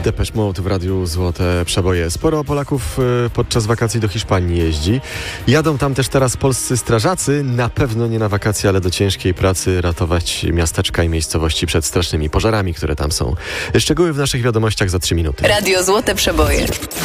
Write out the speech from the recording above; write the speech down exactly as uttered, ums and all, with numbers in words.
Depeche Mode w Radiu Złote Przeboje. Sporo Polaków podczas wakacji do Hiszpanii jeździ. Jadą tam też teraz polscy strażacy, na pewno nie na wakacje, ale do ciężkiej pracy, ratować miasteczka i miejscowości przed strasznymi pożarami, które tam są. Szczegóły w naszych wiadomościach za trzy minuty. Radio Złote Przeboje.